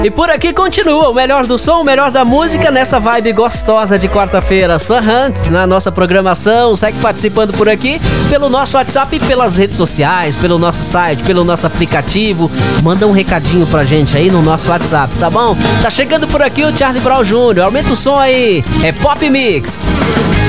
E por aqui continua o melhor do som, o melhor da música, nessa vibe gostosa de quarta-feira. Sun Hunt na nossa programação, segue participando por aqui, pelo nosso WhatsApp e pelas redes sociais, pelo nosso site, pelo nosso aplicativo. Manda um recadinho pra gente aí no nosso WhatsApp, tá bom? Tá chegando por aqui o Charlie Brown Jr., aumenta o som aí, é Pop Mix.